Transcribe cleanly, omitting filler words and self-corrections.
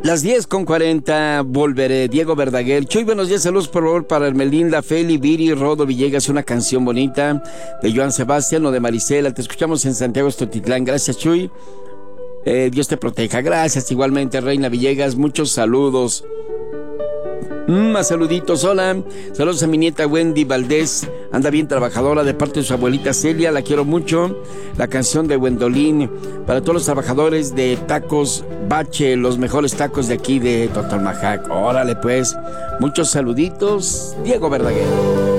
Las 10:40, volveré. Diego Verdaguer. Chuy, buenos días, saludos por favor para Hermelinda, Feli, Viri, Rodo Villegas, una canción bonita de Joan Sebastián o de Marisela. Te escuchamos en Santiago Estotitlán. Gracias, Chuy. Dios te proteja. Gracias, igualmente, Reina Villegas. Muchos saludos. Más saluditos, hola. Saludos a mi nieta Wendy Valdés. Anda bien trabajadora de parte de su abuelita Celia. La quiero mucho. La canción de Wendolín. Para todos los trabajadores de Tacos Bache, los mejores tacos de aquí de Totalmajac. Órale, pues. Muchos saluditos. Diego Verdaguer.